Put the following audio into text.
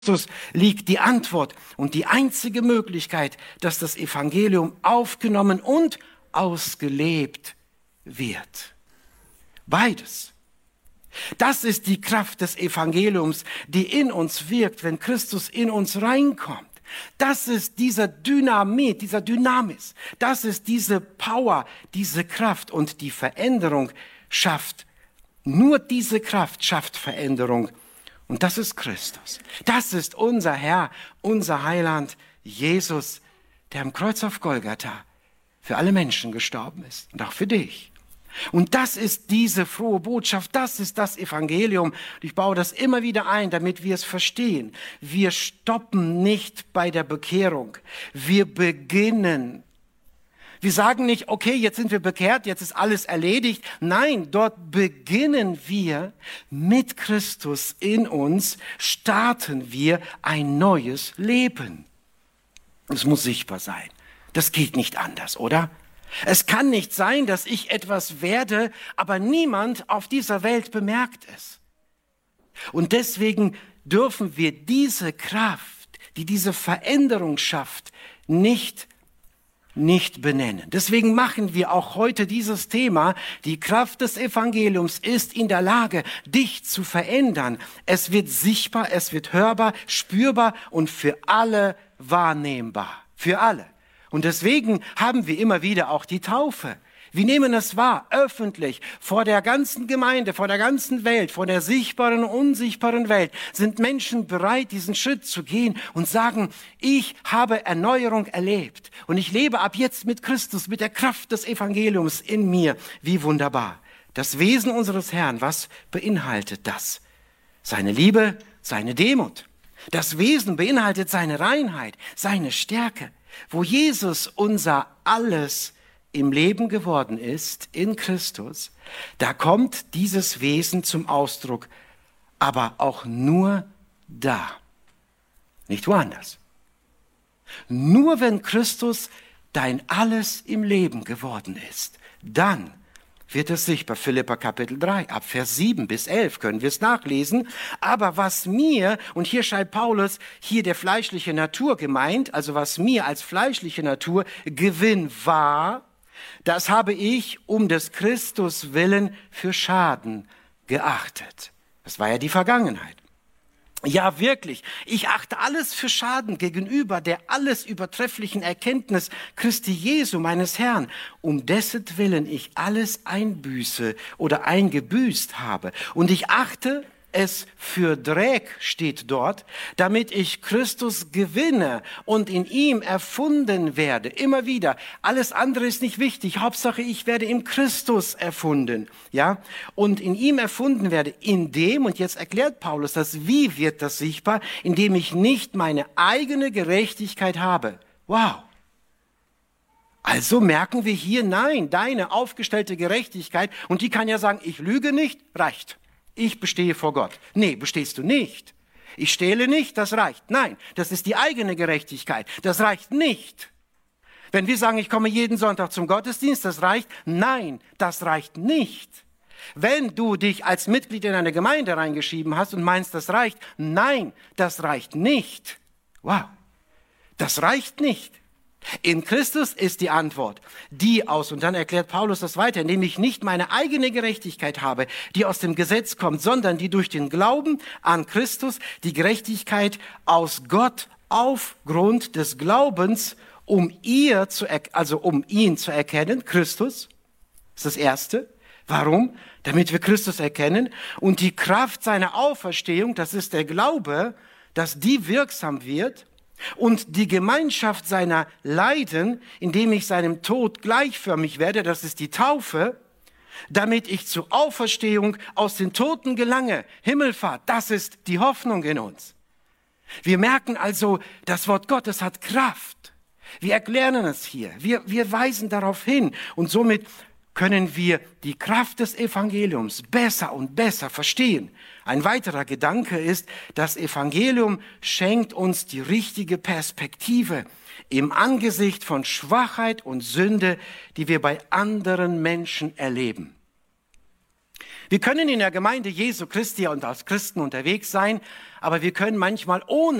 Christus liegt die Antwort und die einzige Möglichkeit, dass das Evangelium aufgenommen und ausgelebt wird. Beides. Das ist die Kraft des Evangeliums, die in uns wirkt, wenn Christus in uns reinkommt. Das ist dieser Dynamit, dieser Dynamis. Das ist diese Power, diese Kraft und die Veränderung schafft. Nur diese Kraft schafft Veränderung. Und das ist Christus. Das ist unser Herr, unser Heiland, Jesus, der am Kreuz auf Golgatha für alle Menschen gestorben ist und auch für dich. Und das ist diese frohe Botschaft, das ist das Evangelium. Und ich baue das immer wieder ein, damit wir es verstehen. Wir stoppen nicht bei der Bekehrung. Wir beginnen. Wir sagen nicht, okay, jetzt sind wir bekehrt, jetzt ist alles erledigt. Nein, dort beginnen wir mit Christus in uns, starten wir ein neues Leben. Es muss sichtbar sein. Das geht nicht anders, oder? Es kann nicht sein, dass ich etwas werde, aber niemand auf dieser Welt bemerkt es. Und deswegen dürfen wir diese Kraft, die diese Veränderung schafft, nicht benennen. Deswegen machen wir auch heute dieses Thema. Die Kraft des Evangeliums ist in der Lage, dich zu verändern. Es wird sichtbar, es wird hörbar, spürbar und für alle wahrnehmbar. Für alle. Und deswegen haben wir immer wieder auch die Taufe. Wir nehmen es wahr, öffentlich, vor der ganzen Gemeinde, vor der ganzen Welt, vor der sichtbaren und unsichtbaren Welt, sind Menschen bereit, diesen Schritt zu gehen und sagen, ich habe Erneuerung erlebt und ich lebe ab jetzt mit Christus, mit der Kraft des Evangeliums in mir. Wie wunderbar. Das Wesen unseres Herrn, was beinhaltet das? Seine Liebe, seine Demut. Das Wesen beinhaltet seine Reinheit, seine Stärke. Wo Jesus unser Alles im Leben geworden ist, in Christus, da kommt dieses Wesen zum Ausdruck, aber auch nur da, nicht woanders. Nur wenn Christus dein Alles im Leben geworden ist, dann wird es sichtbar. Philipper Kapitel 3, ab Vers 7 bis 11 können wir es nachlesen. Aber was mir, und hier schreibt Paulus, hier der fleischliche Natur gemeint, also was mir als fleischliche Natur Gewinn war, das habe ich um des Christus willen für Schaden geachtet. Das war ja die Vergangenheit. Ja, wirklich. Ich achte alles für Schaden gegenüber der alles übertrefflichen Erkenntnis Christi Jesu, meines Herrn, um dessen Willen ich alles einbüße oder eingebüßt habe. Und ich achte es für Dreck, steht dort, damit ich Christus gewinne und in ihm erfunden werde. Immer wieder. Alles andere ist nicht wichtig. Hauptsache, ich werde im Christus erfunden. Ja? Und in ihm erfunden werde. In dem, und jetzt erklärt Paulus das, wie wird das sichtbar? Indem ich nicht meine eigene Gerechtigkeit habe. Wow. Also merken wir hier, nein, deine aufgestellte Gerechtigkeit, und die kann ja sagen, ich lüge nicht, reicht. Ich bestehe vor Gott. Nee, bestehst du nicht. Ich stehle nicht, das reicht. Nein, das ist die eigene Gerechtigkeit. Das reicht nicht. Wenn wir sagen, ich komme jeden Sonntag zum Gottesdienst, das reicht. Nein, das reicht nicht. Wenn du dich als Mitglied in eine Gemeinde reingeschrieben hast und meinst, das reicht. Nein, das reicht nicht. Wow, das reicht nicht. In Christus ist die Antwort, die aus, und dann erklärt Paulus das weiter, indem ich nicht meine eigene Gerechtigkeit habe, die aus dem Gesetz kommt, sondern die durch den Glauben an Christus, die Gerechtigkeit aus Gott aufgrund des Glaubens, um ihn zu erkennen, Christus, ist das Erste. Warum? Damit wir Christus erkennen und die Kraft seiner Auferstehung, das ist der Glaube, dass die wirksam wird, und die Gemeinschaft seiner Leiden, indem ich seinem Tod gleichförmig werde, das ist die Taufe, damit ich zur Auferstehung aus den Toten gelange. Himmelfahrt, das ist die Hoffnung in uns. Wir merken also, das Wort Gottes hat Kraft. Wir erklären es hier. Wir weisen darauf hin und somit können wir die Kraft des Evangeliums besser und besser verstehen. Ein weiterer Gedanke ist, das Evangelium schenkt uns die richtige Perspektive im Angesicht von Schwachheit und Sünde, die wir bei anderen Menschen erleben. Wir können in der Gemeinde Jesu Christi und als Christen unterwegs sein, aber wir können manchmal ohne